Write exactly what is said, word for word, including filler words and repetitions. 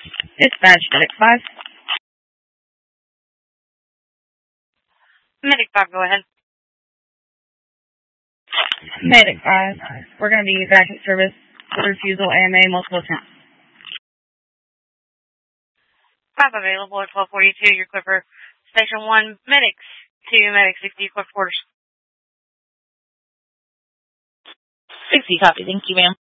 Dispatch, Medic five. Medic five, go ahead. Medic five. We're going to be back at service. Refusal, A M A, multiple attempts. five available at twelve forty-two. Your Clipper. Station one, Medics. two, Medic sixty, equipped quarters. sixty, copy. Thank you, ma'am.